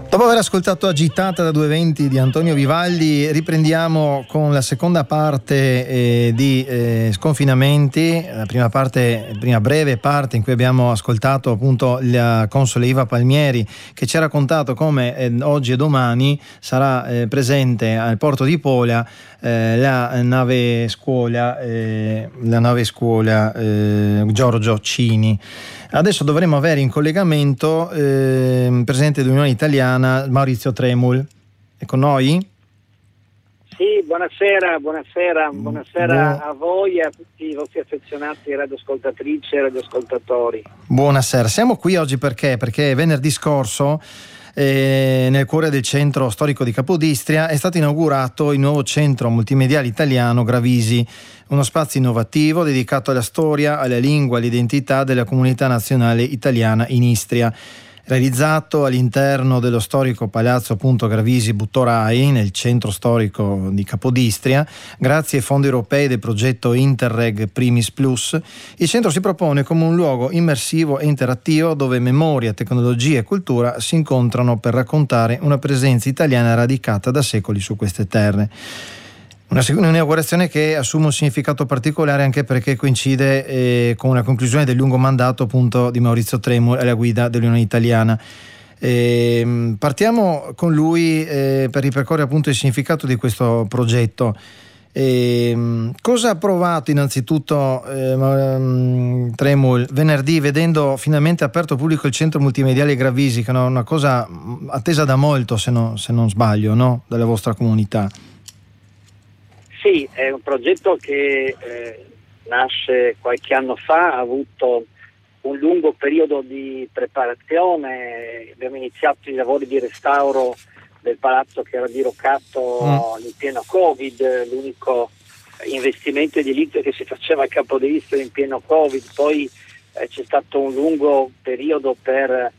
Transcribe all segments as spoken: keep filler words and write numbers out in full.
Dopo aver ascoltato Agitata da duecentoventi di Antonio Vivaldi, riprendiamo con la seconda parte eh, di eh, Sconfinamenti, la prima parte, la prima breve parte in cui abbiamo ascoltato appunto la console Iva Palmieri, che ci ha raccontato come eh, oggi e domani sarà eh, presente al porto di Pola eh, la nave scuola, eh, la nave scuola eh, Giorgio Cini. Adesso dovremo avere in collegamento eh, il presidente dell'Unione Italiana Maurizio Tremul. È con noi? Sì, buonasera, buonasera, buonasera Buon... a voi e a tutti i vostri affezionati radioascoltatrici e radioascoltatori. Buonasera, siamo qui oggi perché? Perché venerdì scorso eh, nel cuore del centro storico di Capodistria è stato inaugurato il nuovo centro multimediale italiano Gravisi, uno spazio innovativo dedicato alla storia, alla lingua, all'identità della comunità nazionale italiana in Istria. Realizzato all'interno dello storico palazzo appunto Gravisi Buttorai, nel centro storico di Capodistria, grazie ai fondi europei del progetto Interreg Primis Plus, il centro si propone come un luogo immersivo e interattivo dove memoria, tecnologia e cultura si incontrano per raccontare una presenza italiana radicata da secoli su queste terre. Una un'inaugurazione che assume un significato particolare anche perché coincide eh, con la conclusione del lungo mandato appunto di Maurizio Tremul alla guida dell'Unione Italiana. Eh, partiamo con lui eh, per ripercorrere appunto il significato di questo progetto. Eh, cosa ha provato innanzitutto eh, Tremul venerdì vedendo finalmente aperto al pubblico il centro multimediale Gravisi, che è una cosa attesa da molto, se, no, se non sbaglio, no? Dalla vostra comunità? Sì, è un progetto che eh, nasce qualche anno fa, ha avuto un lungo periodo di preparazione, abbiamo iniziato i lavori di restauro del palazzo che era diroccato mm. in pieno Covid, l'unico investimento edilizio che si faceva a Capodistria in pieno Covid, poi eh, c'è stato un lungo periodo per eh,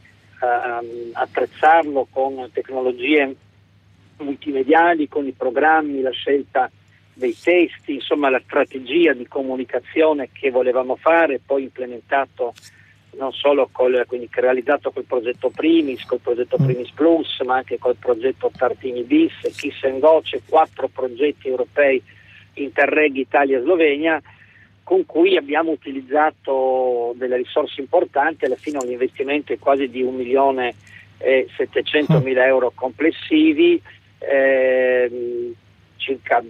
attrezzarlo con tecnologie multimediali, con i programmi, la scelta dei testi, insomma la strategia di comunicazione che volevamo fare, poi implementato non solo col, quindi realizzato col progetto Primis, col progetto Primis Plus, ma anche col progetto Tartini Bis, Kiss and Goce, quattro progetti europei Interreg Italia-Slovenia, con cui abbiamo utilizzato delle risorse importanti. Alla fine un investimento è quasi di un milione e settecentomila euro complessivi, eh, circa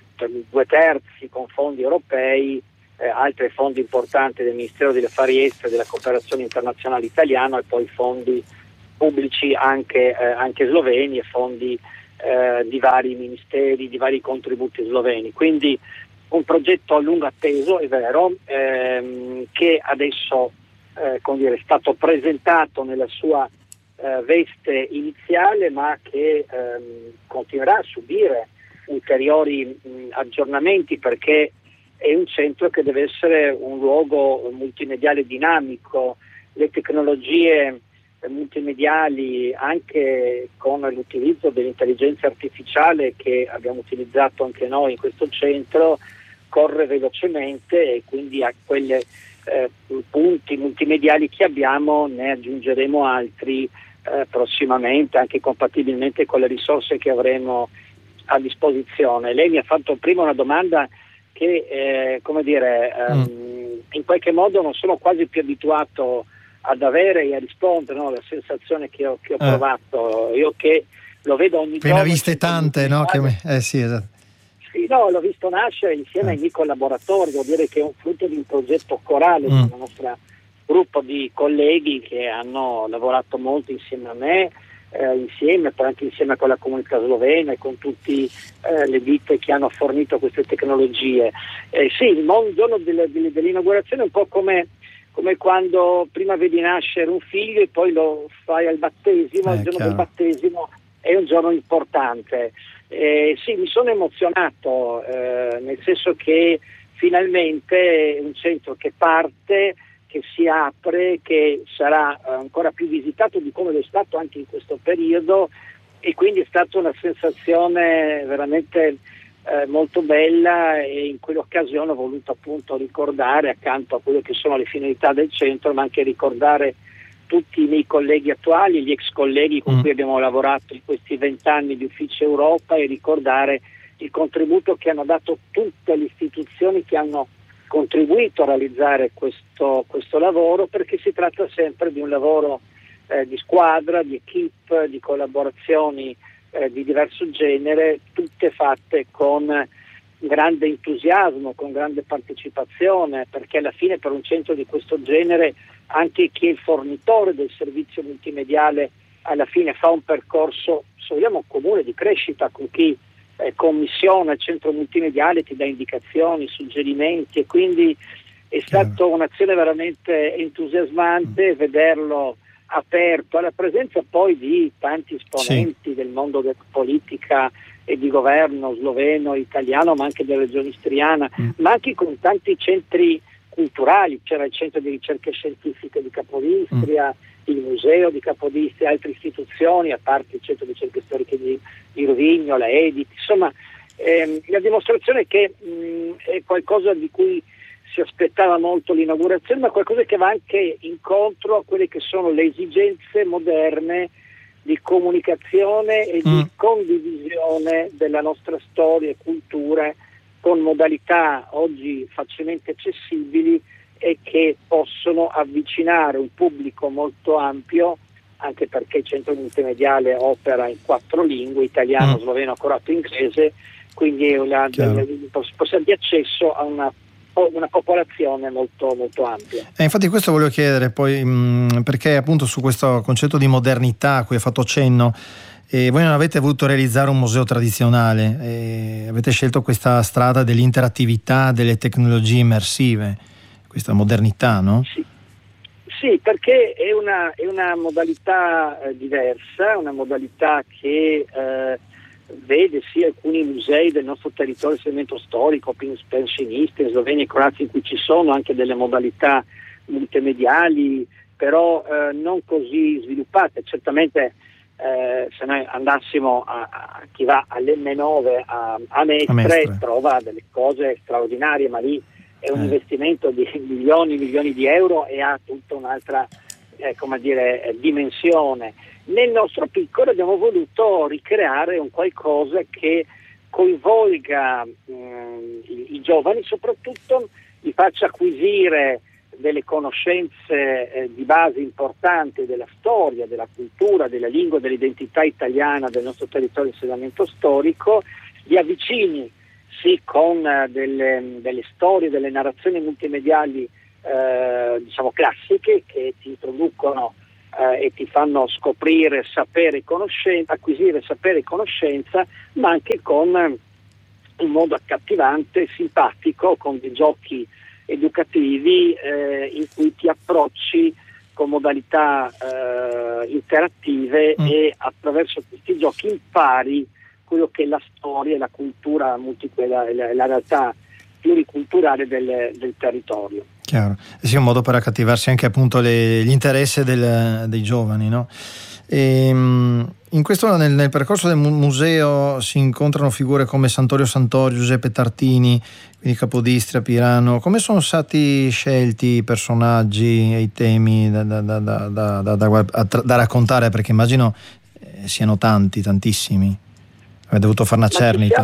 due terzi con fondi europei, eh, altri fondi importanti del Ministero degli Affari Esteri e della Cooperazione Internazionale Italiano e poi fondi pubblici anche, eh, anche sloveni e fondi eh, di vari ministeri, di vari contributi sloveni. Quindi un progetto a lungo atteso, è vero, ehm, che adesso eh, come dire, è stato presentato nella sua eh, veste iniziale, ma che ehm, continuerà a subire ulteriori mh, aggiornamenti, perché è un centro che deve essere un luogo multimediale dinamico. Le tecnologie multimediali, anche con l'utilizzo dell'intelligenza artificiale che abbiamo utilizzato anche noi in questo centro, corre velocemente e quindi a quegli eh, punti multimediali che abbiamo ne aggiungeremo altri eh, prossimamente, anche compatibilmente con le risorse che avremo a disposizione. Lei mi ha fatto prima una domanda che, eh, come dire, ehm, mm. in qualche modo non sono quasi più abituato ad avere e a rispondere, no? La sensazione che ho, che ho eh. provato, io che lo vedo ogni giorno. Ne ha viste tante, no? Che me... Eh sì, esatto. Sì, no, l'ho visto nascere insieme eh. ai miei collaboratori, devo dire che è un frutto di un progetto corale mm. del nostro gruppo di colleghi che hanno lavorato molto insieme a me, Eh, insieme, poi anche insieme con la comunità slovena e con tutte eh, le ditte che hanno fornito queste tecnologie. Eh, sì, il giorno delle, delle, dell'inaugurazione è un po' come, come quando prima vedi nascere un figlio e poi lo fai al battesimo, eh, il giorno chiaro. del battesimo è un giorno importante. Eh, sì, mi sono emozionato, eh, nel senso che finalmente è un centro che parte, che si apre, che sarà ancora più visitato di come lo è stato anche in questo periodo, e quindi è stata una sensazione veramente eh, molto bella, e in quell'occasione ho voluto appunto ricordare, accanto a quello che sono le finalità del centro, ma anche ricordare tutti i miei colleghi attuali, gli ex colleghi con mm. cui abbiamo lavorato in questi vent'anni di Uffici Europa, e ricordare il contributo che hanno dato tutte le istituzioni che hanno contribuito a realizzare questo, questo lavoro, perché si tratta sempre di un lavoro eh, di squadra, di equipe, di collaborazioni eh, di diverso genere, tutte fatte con grande entusiasmo, con grande partecipazione, perché alla fine per un centro di questo genere anche chi è il fornitore del servizio multimediale alla fine fa un percorso, se vogliamo, comune di crescita, con chi eh, commissiona il centro multimediale, ti dà indicazioni, suggerimenti, e quindi è stata un'azione veramente entusiasmante vederlo aperto alla presenza poi di tanti esponenti sì. del mondo della politica e di governo sloveno, italiano, ma anche della regione istriana, mm. ma anche con tanti centri culturali. C'era il centro di ricerche scientifiche di Capodistria, mm. il museo di Capodistria, altre istituzioni, a parte il centro di ricerche storiche di, di Rovigno, la Edit. Insomma, ehm, la dimostrazione che mh, è qualcosa di cui si aspettava molto l'inaugurazione, ma qualcosa che va anche incontro a quelle che sono le esigenze moderne di comunicazione e di mm. condivisione della nostra storia e cultura, con modalità oggi facilmente accessibili e che possono avvicinare un pubblico molto ampio, anche perché il centro multimediale opera in quattro lingue: italiano, mm. sloveno, croato, inglese, quindi è una possibilità di accesso a una una popolazione molto molto ampia. E infatti questo volevo chiedere poi, mh, perché appunto su questo concetto di modernità a cui hai fatto cenno, eh, voi non avete voluto realizzare un museo tradizionale, eh, avete scelto questa strada dell'interattività, delle tecnologie immersive, questa modernità, no? Sì, sì, perché è una, è una modalità eh, diversa, una modalità che eh, vede sì alcuni musei del nostro territorio di segmento storico, pensionisti in Slovenia e Croazia, in cui ci sono anche delle modalità multimediali, però eh, non così sviluppate. Certamente eh, se noi andassimo a, a chi va all'emme nove a, a, Mestre, a Mestre trova delle cose straordinarie, ma lì è un eh. investimento di milioni e milioni di euro e ha tutta un'altra eh, come dire, dimensione. Nel nostro piccolo abbiamo voluto ricreare un qualcosa che coinvolga mh, i, i giovani, soprattutto li faccia acquisire delle conoscenze eh, di base importanti della storia, della cultura, della lingua, dell'identità italiana del nostro territorio di insediamento storico, li avvicini sì con uh, delle, delle storie, delle narrazioni multimediali eh, diciamo classiche, che ti introducono Eh, e ti fanno scoprire sapere e conoscenza, acquisire sapere e conoscenza, ma anche con eh, un modo accattivante, simpatico, con dei giochi educativi eh, in cui ti approcci con modalità eh, interattive mm. e attraverso questi giochi impari quello che è la storia e la cultura multiquella, la, la realtà pluriculturale del, del territorio. Chiaro, e sia un modo per accattivarsi anche appunto le, gli interessi del, dei giovani, no? E, in questo, nel, nel percorso del museo si incontrano figure come Santorio Santorio, Giuseppe Tartini, quindi Capodistria, Pirano. Come sono stati scelti i personaggi e i temi da, da, da, da, da, da, da, da raccontare? Perché immagino eh, siano tanti, tantissimi. Avete dovuto fare una cernita.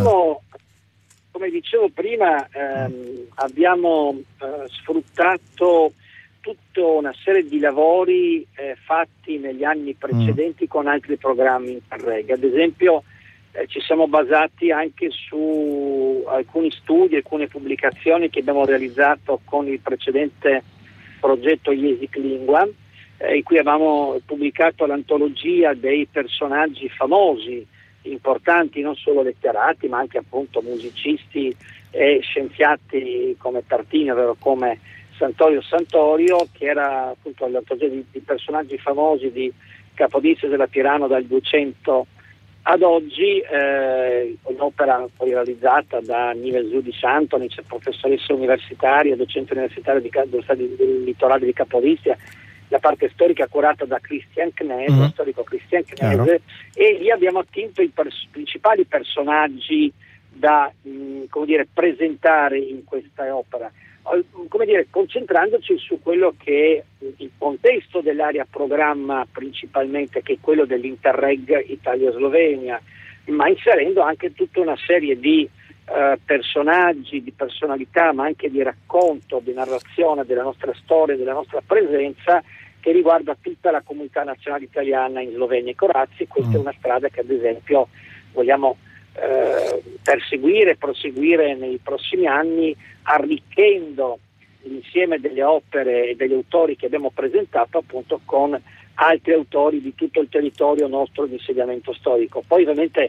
Come dicevo prima, ehm, abbiamo eh, sfruttato tutta una serie di lavori eh, fatti negli anni precedenti mm. con altri programmi Interreg. Ad esempio eh, ci siamo basati anche su alcuni studi, alcune pubblicazioni che abbiamo realizzato con il precedente progetto Iesic Lingua, eh, in cui avevamo pubblicato l'antologia dei personaggi famosi, importanti, non solo letterati ma anche appunto musicisti e scienziati come Tartini, ovvero come Santorio Santorio, che era appunto l'antologia di, di personaggi famosi di Capodistria della Pirano dal duecento ad oggi, eh, un'opera poi realizzata da Nivel Zudis Antonic, professoressa universitaria, docente universitaria di, del, del litorale di Capodistria, la parte storica curata da Christian Knese, mm. lo storico Christian Knese, e lì abbiamo attinto i pers- principali personaggi da mh, come dire, presentare in questa opera. come dire, concentrandoci su quello che è il contesto dell'area programma principalmente, che è quello dell'Interreg Italia-Slovenia, ma inserendo anche tutta una serie di eh, personaggi, di personalità, ma anche di racconto, di narrazione della nostra storia, della nostra presenza, che riguarda tutta la comunità nazionale italiana in Slovenia e Croazia. Questa mm. è una strada che ad esempio vogliamo eh, perseguire, proseguire nei prossimi anni, arricchendo l'insieme delle opere e degli autori che abbiamo presentato appunto con altri autori di tutto il territorio nostro di insediamento storico. Poi ovviamente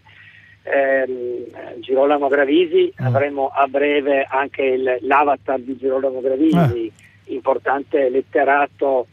ehm, Girolamo Gravisi, mm. avremo a breve anche il, l'avatar di Girolamo Gravisi, eh. importante letterato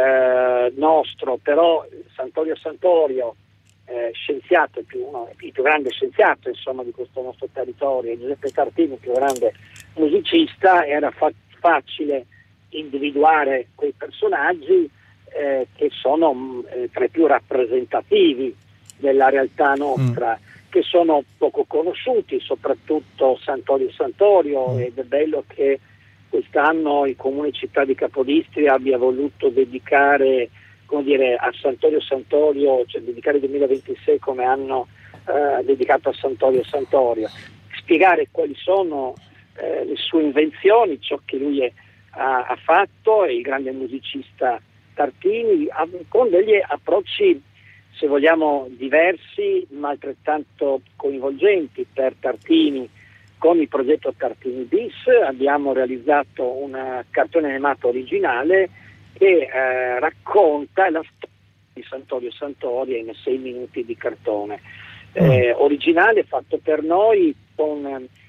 eh, nostro, però Sant'Olio Santorio, Eh, scienziato, il più, uno, il più grande scienziato insomma di questo nostro territorio, Giuseppe Tartini, il più grande musicista, era fa- facile individuare quei personaggi eh, che sono mh, eh, tra i più rappresentativi della realtà nostra, mm. che sono poco conosciuti, soprattutto Sant'Olio Santorio, mm. ed è bello che quest'anno il Comune Città di Capodistria abbia voluto dedicare, come dire, a Sant'Olio Santorio, cioè dedicare il duemilaventisei come anno eh, dedicato a Sant'Olio Santorio, spiegare quali sono eh, le sue invenzioni, ciò che lui è, ha, ha fatto, e il grande musicista Tartini, ha, con degli approcci, se vogliamo, diversi ma altrettanto coinvolgenti. Per Tartini, con il progetto Tartini Bis, abbiamo realizzato un cartone animato originale che eh, racconta la storia di Sant'Olio Santorio in sei minuti di cartone. Eh, mm. Originale, fatto per noi, con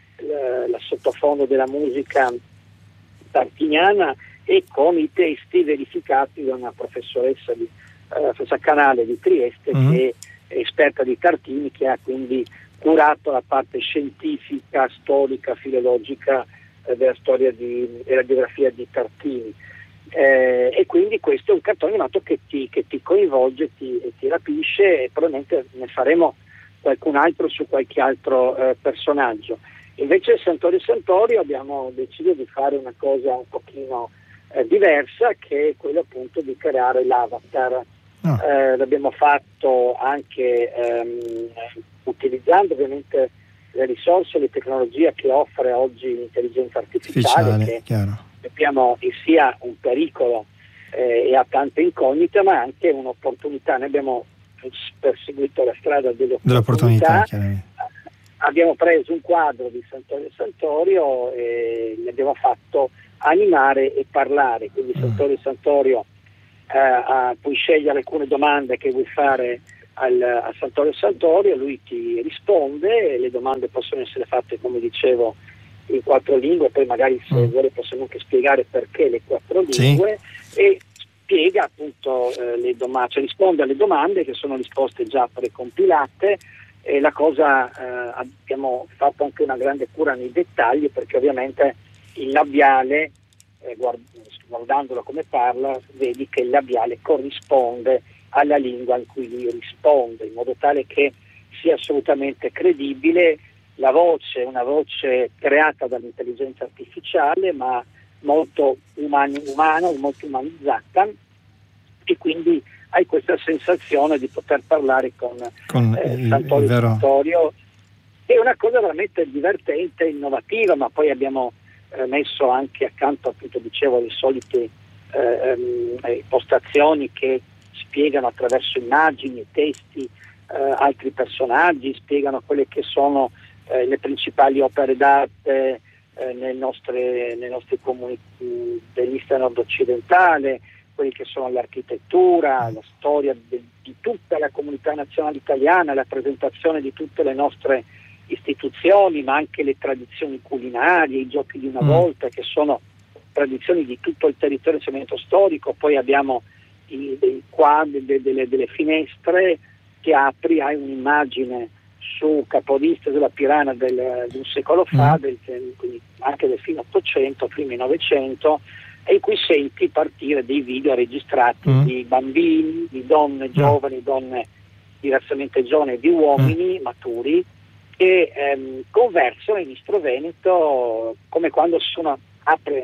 eh, la sottofondo della musica tartiniana e con i testi verificati da una professoressa di eh, Canale di Trieste, mm. che è esperta di Tartini, che ha quindi curato la parte scientifica, storica, filologica eh, della storia di, della biografia di Tartini. Eh, e quindi questo è un cartone animato che ti, che ti coinvolge ti, e ti rapisce, e probabilmente ne faremo qualcun altro su qualche altro eh, personaggio. Invece Sant'Olio Santorio abbiamo deciso di fare una cosa un pochino eh, diversa, che è quello appunto di creare l'avatar. Oh. Eh, l'abbiamo fatto anche ehm, utilizzando ovviamente le risorse e le tecnologie che offre oggi l'intelligenza artificiale, Ufficiale, che chiaro. sappiamo che sia un pericolo eh, e ha tante incognite, ma anche un'opportunità. Noi abbiamo perseguito la strada delle opportunità, dell'opportunità, abbiamo preso un quadro di Sant'Olio Santorio e l'abbiamo fatto animare e parlare, quindi mm. Sant'Olio Santorio eh, a, puoi scegliere alcune domande che vuoi fare al, a Sant'Olio Santorio, lui ti risponde, e le domande possono essere fatte, come dicevo, in quattro lingue, poi magari se mm. vuole possiamo anche spiegare perché le quattro lingue, sì. E spiega appunto eh, le domande, cioè risponde alle domande che sono risposte già precompilate. E la cosa eh, abbiamo fatto anche una grande cura nei dettagli, perché ovviamente il labiale, eh, guard- guardandolo come parla, vedi che il labiale corrisponde alla lingua in cui lui risponde, in modo tale che sia assolutamente credibile. La voce è una voce creata dall'intelligenza artificiale, ma molto umani, umana, molto umanizzata, e quindi hai questa sensazione di poter parlare con, con eh, Sant'Olio Santorio. È una cosa veramente divertente, innovativa, ma poi abbiamo eh, messo anche accanto, appunto dicevo, le solite eh, eh, postazioni che spiegano attraverso immagini, testi, eh, altri personaggi, spiegano quelle che sono eh, le principali opere d'arte eh, nel nostre, nei nostri comuni dell'Istria nord-occidentale, quelli che sono l'architettura, la storia de, di tutta la comunità nazionale italiana, la presentazione di tutte le nostre istituzioni, ma anche le tradizioni culinarie, i giochi di una mm. volta, che sono tradizioni di tutto il territorio di insediamento storico. Poi abbiamo i, dei quadri, de, delle, delle finestre che apri, hai un'immagine su Capodistria della Pirana del, di un secolo fa, mm. del, quindi anche del fine Ottocento, primi Novecento, e in cui senti partire dei video registrati mm. di bambini, di donne giovani, mm. donne diversamente giovani, di uomini mm. maturi, che ehm, conversano in Istro Veneto, come quando sono, apre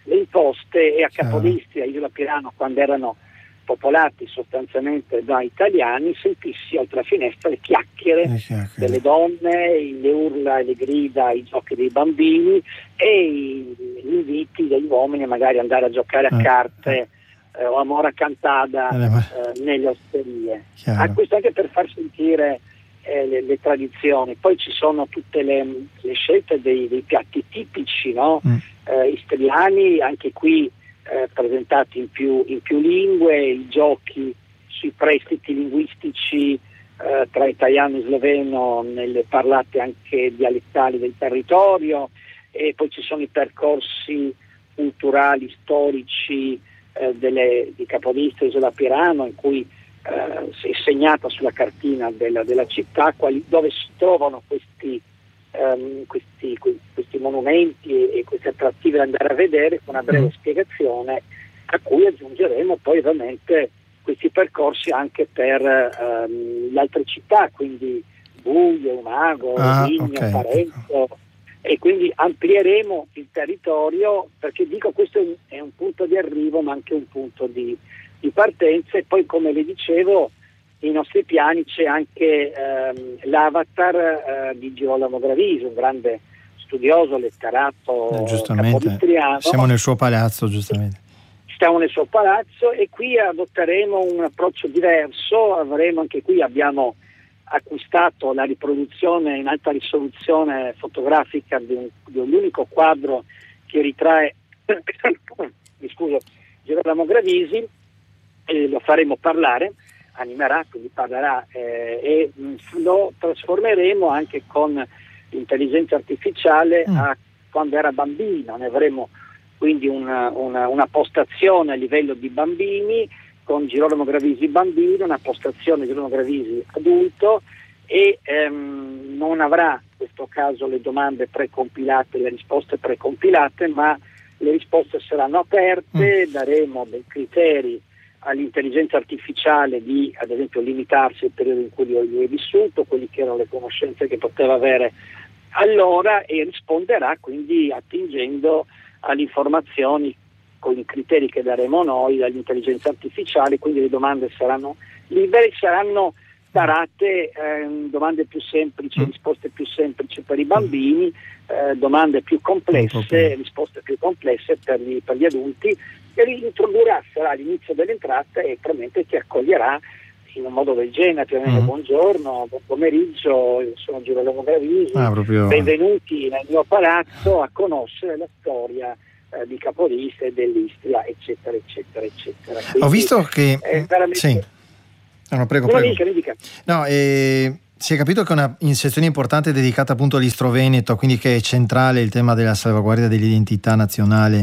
le imposte, e a Capodistria, Isola Pirano, quando erano popolati sostanzialmente da italiani, sentissi oltre la finestra le chiacchiere, le chiacchiere delle donne, le urla e le grida, i giochi dei bambini e gli inviti degli uomini a magari andare a giocare a eh, carte eh, o a mora cantada eh, nelle osterie. Ah, questo anche per far sentire eh, le, le tradizioni. Poi ci sono tutte le, le scelte dei, dei piatti tipici, no? Mm. Eh, istriani, anche qui Eh, presentati in più, in più lingue, i giochi sui prestiti linguistici eh, tra italiano e sloveno nelle parlate anche dialettali del territorio, e poi ci sono i percorsi culturali, storici eh, delle, di Capodistria e Isola Pirano, in cui eh, è segnata sulla cartina della, della città quali, dove si trovano questi Um, questi, questi monumenti e, e queste attrattive da andare a vedere, con una breve mm. spiegazione, a cui aggiungeremo poi ovviamente questi percorsi anche per um, le altre città, quindi Buie, Umago, ah, Vigno, okay. Parenzo, e quindi amplieremo il territorio, perché dico questo è un punto di arrivo ma anche un punto di, di partenza. E poi, come le dicevo, nei nostri piani c'è anche ehm, l'avatar eh, di Girolamo Gravisi, un grande studioso, letterato eh, giustamente. capodistriano. Siamo nel suo palazzo, giustamente. Stiamo nel suo palazzo, e qui adotteremo un approccio diverso. Avremo anche qui, abbiamo acquistato la riproduzione in alta risoluzione fotografica di un, di un unico quadro che ritrae mi scuso, Girolamo Gravisi, e lo faremo parlare, animerà, quindi parlerà eh, e mh, lo trasformeremo anche con l'intelligenza artificiale mm. a quando era bambino. Ne avremo quindi una, una, una postazione a livello di bambini con Girolamo Gravisi bambino, una postazione Girolamo Gravisi adulto, e ehm, non avrà in questo caso le domande precompilate, le risposte precompilate, ma le risposte saranno aperte, mm. daremo dei criteri all'intelligenza artificiale di, ad esempio, limitarsi al periodo in cui lui è vissuto, quelli che erano le conoscenze che poteva avere allora, e risponderà quindi attingendo alle informazioni con i criteri che daremo noi dall'intelligenza artificiale. Quindi le domande saranno libere, saranno tarate, eh, domande più semplici, risposte più semplici per i bambini, eh, domande più complesse, risposte più complesse per gli, per gli adulti, e introdurrà, sarà l'inizio dell'entrata e probabilmente ti accoglierà in un modo del genere, ti mm. buongiorno, buon pomeriggio, io sono Girolamo Gravisi, ah, proprio... benvenuti nel mio palazzo a conoscere la storia eh, di Capodistria e dell'Istria, eccetera, eccetera, eccetera. Quindi, ho visto che... È veramente... Sì. No, prego, no, prego. Dica, dica. No, eh... si è capito che è una sezione importante dedicata appunto all'Istro-Veneto, quindi che è centrale il tema della salvaguardia dell'identità nazionale,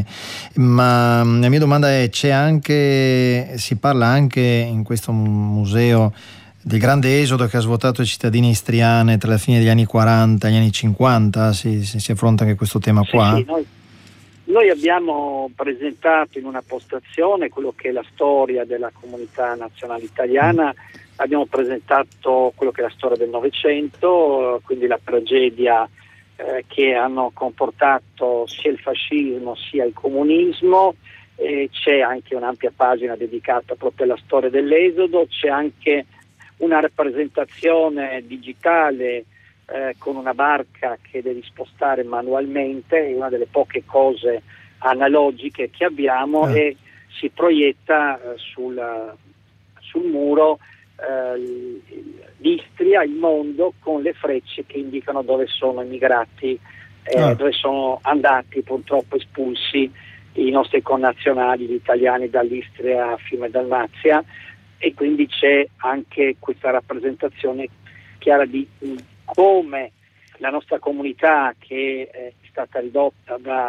ma la mia domanda è: c'è anche, si parla anche in questo museo del grande esodo che ha svuotato le cittadine istriane tra la fine degli anni quaranta e gli anni cinquanta? Si, si, si affronta anche questo tema sì, qua? Sì, noi, noi abbiamo presentato in una postazione quello che è la storia della comunità nazionale italiana. Mm. Abbiamo presentato quello che è la storia del Novecento, quindi la tragedia eh, che hanno comportato sia il fascismo sia il comunismo, e c'è anche un'ampia pagina dedicata proprio alla storia dell'esodo, c'è anche una rappresentazione digitale eh, con una barca che devi spostare manualmente, è una delle poche cose analogiche che abbiamo, ah. e si proietta eh, sul, sul muro Uh, l'Istria, il mondo, con le frecce che indicano dove sono emigrati, eh, ah. dove sono andati purtroppo espulsi i nostri connazionali, gli italiani, dall'Istria a Fiume Dalmazia. E quindi c'è anche questa rappresentazione chiara di come la nostra comunità, che è stata ridotta da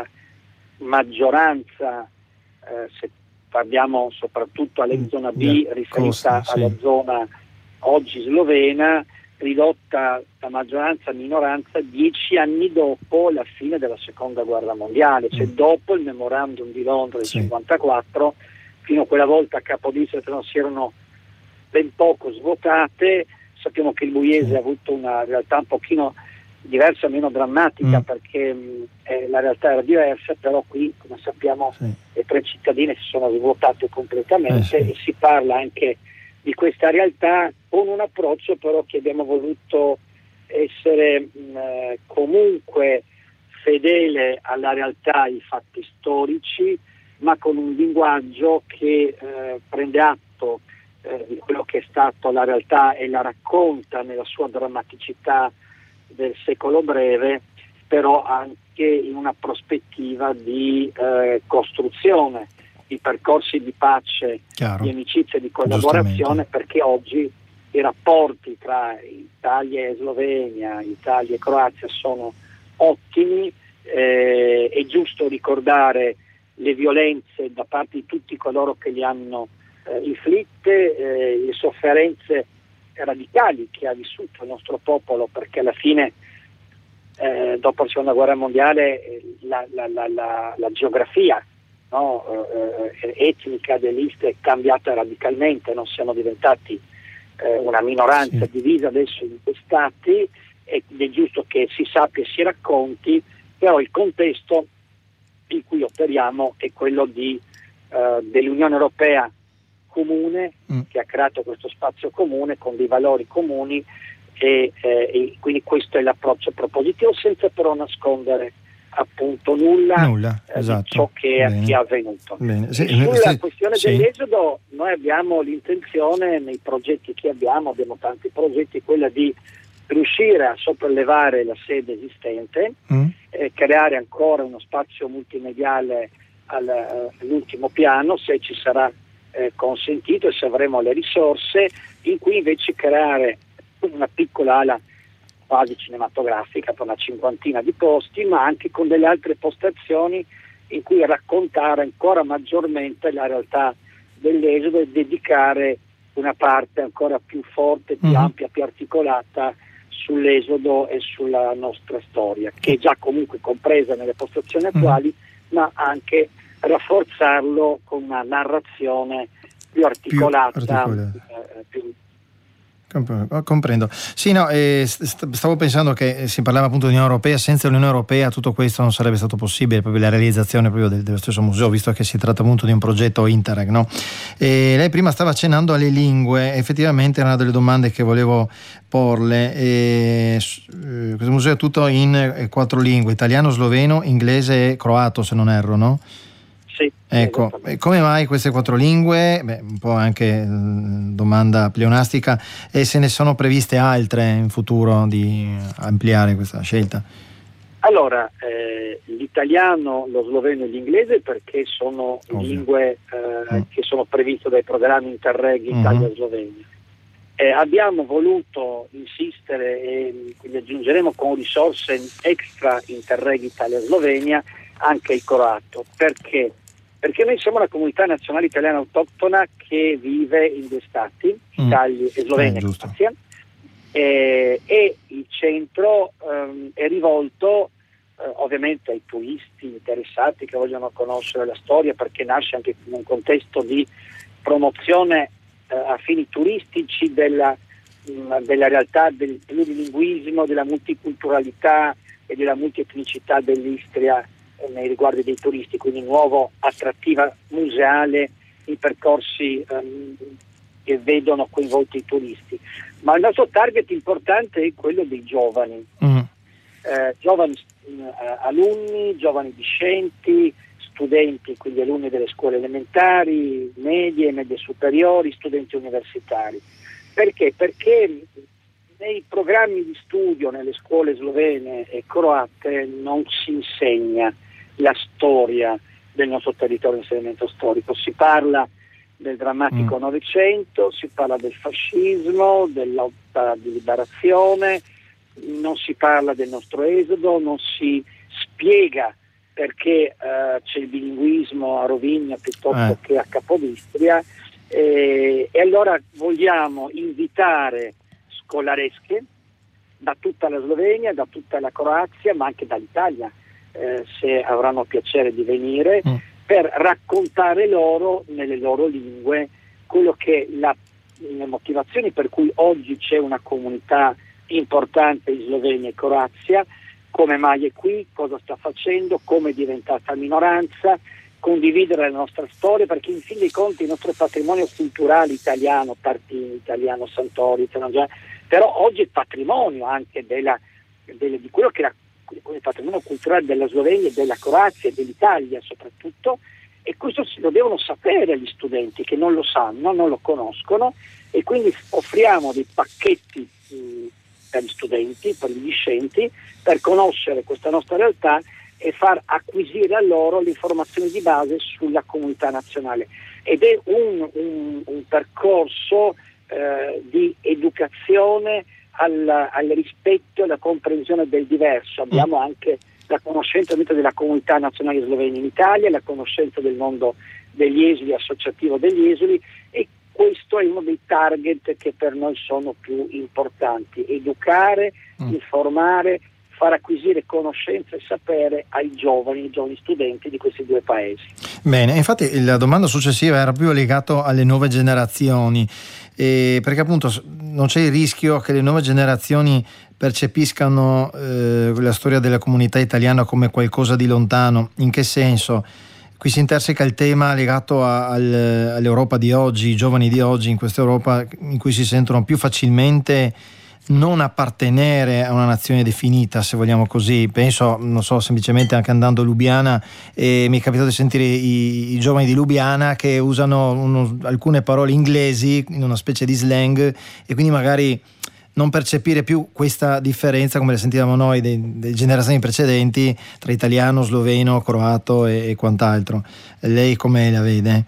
maggioranza, eh, se parliamo soprattutto alla zona B, riferita Costa, sì. alla zona oggi slovena, ridotta da maggioranza a minoranza dieci anni dopo la fine della seconda guerra mondiale, cioè mm. dopo il memorandum di Londra del sì. cinquantaquattro. Fino a quella volta a Capodistria si erano ben poco svuotate. Sappiamo che il Buiese sì. ha avuto una realtà un pochino diversa, meno drammatica, mm. perché mh, eh, la realtà era diversa, però qui, come sappiamo, sì. le tre cittadine si sono svuotate completamente, eh sì. e si parla anche di questa realtà con un approccio però che abbiamo voluto essere mh, eh, comunque fedele alla realtà, ai fatti storici, ma con un linguaggio che eh, prende atto eh, di quello che è stato la realtà e la racconta nella sua drammaticità del secolo breve, però anche in una prospettiva di eh, costruzione, di percorsi di pace, Chiaro. di amicizia e di collaborazione, perché oggi i rapporti tra Italia e Slovenia, Italia e Croazia sono ottimi. Eh, è giusto ricordare le violenze da parte di tutti coloro che li hanno eh, inflitte, eh, le sofferenze radicali che ha vissuto il nostro popolo, perché alla fine eh, dopo la seconda guerra mondiale la, la, la, la, la geografia no, eh, etnica dell'Ist è cambiata radicalmente, non siamo diventati eh, una minoranza sì. divisa adesso in due stati, ed è giusto che si sappia e si racconti, però il contesto in cui operiamo è quello di, eh, dell'Unione Europea comune, mm. che ha creato questo spazio comune con dei valori comuni, e, eh, e quindi questo è l'approccio propositivo, senza però nascondere appunto nulla, nulla eh, esatto. di ciò che, che è avvenuto. Bene. Sì, sulla sì, questione sì. dell'esodo, noi abbiamo l'intenzione, nei progetti che abbiamo, abbiamo tanti progetti, quella di riuscire a sopraellevare la sede esistente, mm. eh, creare ancora uno spazio multimediale al, uh, all'ultimo piano, se ci sarà eh, consentito e se avremo le risorse, in cui invece creare una piccola ala quasi cinematografica per una cinquantina di posti, ma anche con delle altre postazioni in cui raccontare ancora maggiormente la realtà dell'esodo e dedicare una parte ancora più forte, più mm. ampia, più articolata sull'esodo e sulla nostra storia, che è già comunque compresa nelle postazioni attuali, mm. ma anche rafforzarlo con una narrazione più articolata, più articolata. Eh, più Comprendo. Sì, no, eh, stavo pensando che si parlava appunto di Unione Europea, senza l'Unione Europea tutto questo non sarebbe stato possibile, proprio la realizzazione proprio del, dello stesso museo, visto che si tratta appunto di un progetto Interreg, no? E lei prima stava accennando alle lingue, effettivamente era una delle domande che volevo porle. E, eh, questo museo è tutto in eh, quattro lingue: italiano, sloveno, inglese e croato, se non erro, no? Sì, ecco, come mai queste quattro lingue? Beh, un po' anche mh, domanda pleonastica, e se ne sono previste altre in futuro di ampliare questa scelta? Allora, eh, l'italiano, lo sloveno e l'inglese, perché sono Ovvio. lingue eh, mm. che sono previste dai programmi Interreg Italia-Slovenia. Mm-hmm. Eh, abbiamo voluto insistere e quindi aggiungeremo con risorse extra Interreg Italia-Slovenia anche il croato. Perché? Perché noi siamo una comunità nazionale italiana autoctona che vive in due stati, mm. Italia e Slovenia e Croazia, eh, e il centro ehm, è rivolto eh, ovviamente ai turisti interessati che vogliono conoscere la storia, perché nasce anche in un contesto di promozione eh, a fini turistici della, mh, della realtà del plurilinguismo, della multiculturalità e della multietnicità dell'Istria nei riguardi dei turisti, quindi nuovo attrattiva museale in percorsi um, che vedono coinvolti i turisti. Ma il nostro target importante è quello dei giovani, mm. eh, giovani uh, alunni, giovani discenti, studenti, quindi alunni delle scuole elementari, medie, medie superiori, studenti universitari. Perché? Perché nei programmi di studio nelle scuole slovene e croate non si insegna la storia del nostro territorio, inserimento storico. Si parla del drammatico Novecento, mm. si parla del fascismo, della lotta di liberazione, non si parla del nostro esodo, non si spiega perché uh, c'è il bilinguismo a Rovigna piuttosto eh. che a Capodistria, e, e allora vogliamo invitare scolaresche da tutta la Slovenia, da tutta la Croazia, ma anche dall'Italia, eh, se avranno piacere di venire, mm. per raccontare loro nelle loro lingue quello che la, le motivazioni per cui oggi c'è una comunità importante in Slovenia e Croazia, come mai è qui, cosa sta facendo, come è diventata minoranza, condividere la nostra storia, perché in fin dei conti il nostro patrimonio culturale italiano, Tartini, italiano, Santori, italiano, però oggi è patrimonio anche della, delle, di quello che era il patrimonio culturale della Slovenia, della Croazia e dell'Italia soprattutto, e questo lo devono sapere gli studenti che non lo sanno, non lo conoscono, e quindi offriamo dei pacchetti mh, per gli studenti, per gli discenti, per conoscere questa nostra realtà e far acquisire a loro le informazioni di base sulla comunità nazionale. Ed è un, un, un percorso eh, di educazione al, al rispetto e alla comprensione del diverso. Abbiamo anche la conoscenza della comunità nazionale slovena in Italia, la conoscenza del mondo degli esuli, associativo degli esuli, e questo è uno dei target che per noi sono più importanti: educare, mm. informare, far acquisire conoscenza e sapere ai giovani, ai giovani studenti di questi due paesi. Bene, infatti la domanda successiva era più legata alle nuove generazioni, eh, perché appunto non c'è il rischio che le nuove generazioni percepiscano eh, la storia della comunità italiana come qualcosa di lontano. In che senso? Qui si interseca il tema legato a, al, all'Europa di oggi, i giovani di oggi in questa Europa in cui si sentono più facilmente non appartenere a una nazione definita, se vogliamo così. Penso, non so, semplicemente anche andando a Lubiana, e mi è capitato di sentire i, i giovani di Lubiana che usano uno, alcune parole inglesi in una specie di slang, e quindi magari non percepire più questa differenza come la sentivamo noi delle generazioni precedenti tra italiano, sloveno, croato e, e quant'altro. Lei come la vede?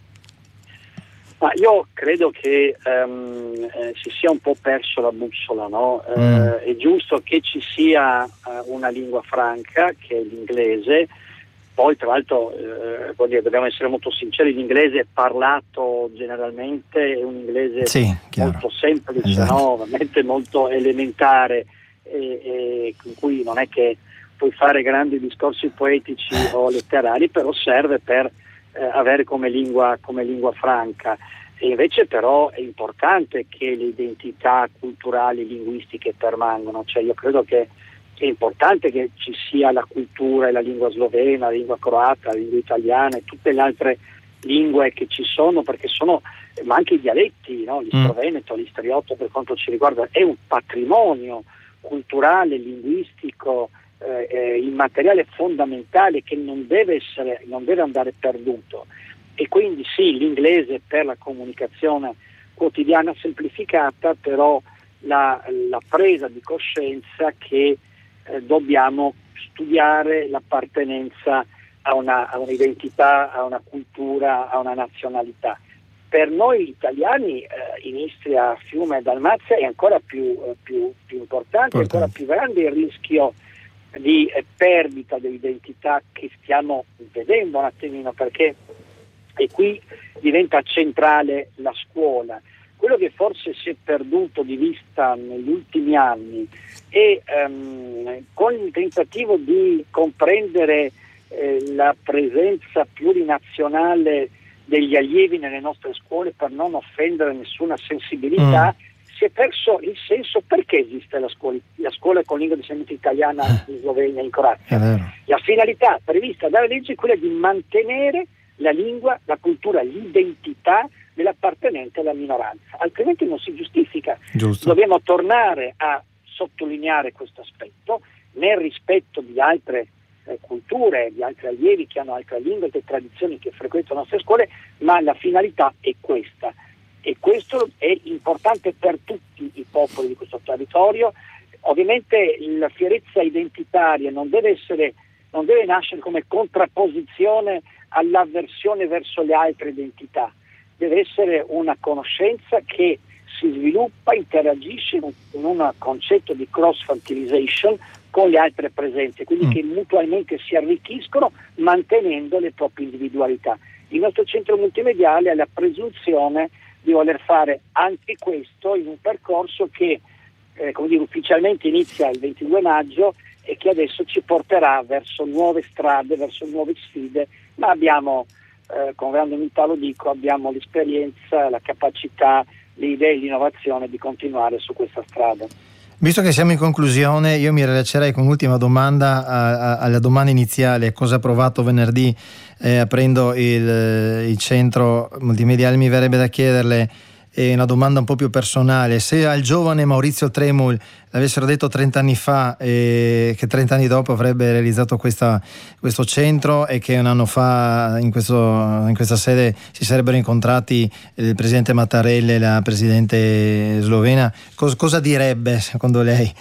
Ma io credo che um, eh, si sia un po' perso la bussola, no? Mm. Eh, è giusto che ci sia uh, una lingua franca, che è l'inglese. Poi tra l'altro eh, vuol dire, dobbiamo essere molto sinceri, l'inglese è parlato generalmente, è un inglese sì, molto semplice, esatto. No? Veramente molto elementare, e, e con cui non è che puoi fare grandi discorsi poetici o letterari, però serve per eh, avere come lingua, come lingua franca. E invece però è importante che le identità culturali, linguistiche permangano, cioè io credo che è importante che ci sia la cultura e la lingua slovena, la lingua croata, la lingua italiana e tutte le altre lingue che ci sono, perché sono, ma anche i dialetti, no? L'istroveneto, l'istriotto per quanto ci riguarda, è un patrimonio culturale, linguistico, eh, immateriale fondamentale che non deve essere, non deve andare perduto. E quindi sì, l'inglese per la comunicazione quotidiana semplificata, però la, la presa di coscienza che Eh, dobbiamo studiare l'appartenenza a, una, a un'identità, a una cultura, a una nazionalità. Per noi italiani eh, in Istria, Fiume e Dalmazia è ancora più, eh, più, più importante, è ancora più grande il rischio di eh, perdita dell'identità che stiamo vedendo un attimino, perché e qui diventa centrale la scuola. Quello che forse si è perduto di vista negli ultimi anni e um, con il tentativo di comprendere eh, la presenza plurinazionale degli allievi nelle nostre scuole per non offendere nessuna sensibilità, mm. si è perso il senso perché esiste la scuola, la scuola con lingua di insegnamento italiana in Slovenia, in Croazia. La finalità prevista dalla legge è quella di mantenere la lingua, la cultura, l'identità dell'appartenente alla minoranza, altrimenti non si giustifica. Giusto. Dobbiamo tornare a sottolineare questo aspetto nel rispetto di altre eh, culture, di altri allievi che hanno altre lingue e tradizioni che frequentano le nostre scuole, ma la finalità è questa, e questo è importante per tutti i popoli di questo territorio. Ovviamente la fierezza identitaria non deve essere, non deve nascere come contrapposizione all'avversione verso le altre identità, deve essere una conoscenza che si sviluppa, interagisce in un, in un concetto di cross-fertilization con le altre presenze, quindi mm. che mutualmente si arricchiscono mantenendo le proprie individualità. Il nostro centro multimediale ha la presunzione di voler fare anche questo in un percorso che eh, come dire, ufficialmente inizia il ventidue maggio e che adesso ci porterà verso nuove strade, verso nuove sfide, ma abbiamo, eh, con grande umiltà lo dico, abbiamo l'esperienza, la capacità, le idee e l'innovazione di continuare su questa strada. Visto che siamo in conclusione, io mi rilascerei con un'ultima domanda a, a, alla domanda iniziale: cosa ha provato venerdì eh, aprendo il, il centro multimediale? Mi verrebbe da chiederle eh, una domanda un po' più personale: se al giovane Maurizio Tremul l'avessero detto trenta anni fa eh, che trenta anni dopo avrebbe realizzato questa, questo centro e che un anno fa in, questo, in questa sede si sarebbero incontrati il presidente Mattarella e la presidente slovena, cos, cosa direbbe secondo lei?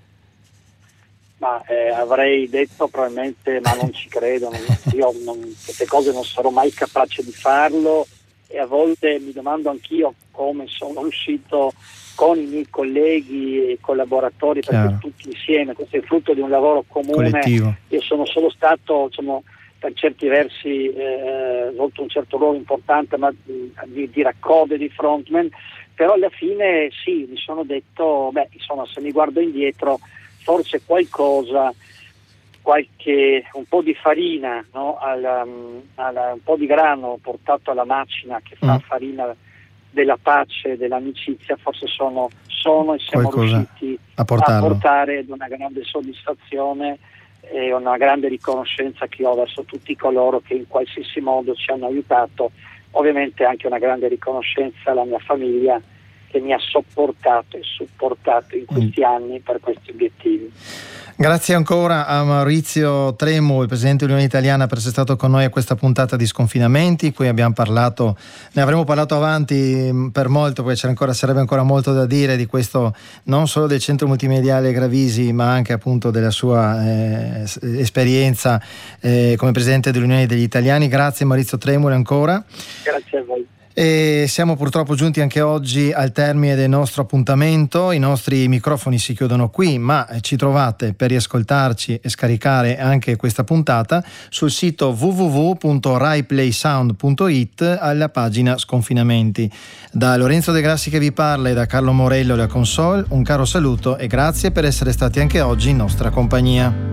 Ma eh, avrei detto probabilmente ma non ci credo, non, io non, queste cose non sarò mai capace di farlo, e a volte mi domando anch'io come sono riuscito con i miei colleghi e collaboratori, perché Chiaro. tutti insieme, questo è il frutto di un lavoro comune. Collettivo. Io sono solo stato, diciamo, per certi versi eh, svolto un certo ruolo importante, ma di, di raccordo e di frontman, però alla fine sì, mi sono detto, beh, insomma, se mi guardo indietro, forse qualcosa, qualche un po' di farina, no? alla, alla, un po' di grano portato alla macina che fa mm. farina della pace, dell'amicizia, forse sono, sono e siamo qualcosa riusciti a, a portarlo. portare ad una grande soddisfazione e una grande riconoscenza che ho verso tutti coloro che in qualsiasi modo ci hanno aiutato. Ovviamente anche una grande riconoscenza alla mia famiglia, che mi ha sopportato e supportato in questi mm. anni per questi obiettivi. Grazie ancora a Maurizio Tremul, il presidente dell'Unione Italiana, per essere stato con noi a questa puntata di Sconfinamenti. Qui abbiamo parlato, ne avremo parlato avanti per molto, perché c'era ancora, sarebbe ancora molto da dire di questo, non solo del centro multimediale Gravisi, ma anche appunto della sua eh, esperienza eh, come presidente dell'Unione degli Italiani. Grazie Maurizio Tremul ancora. Grazie a voi. E siamo purtroppo giunti anche oggi al termine del nostro appuntamento. I nostri microfoni si chiudono qui, ma ci trovate per riascoltarci e scaricare anche questa puntata sul sito w w w punto rai play sound punto i t alla pagina Sconfinamenti. Da Lorenzo De Grassi che vi parla e da Carlo Morello la console, un caro saluto e grazie per essere stati anche oggi in nostra compagnia.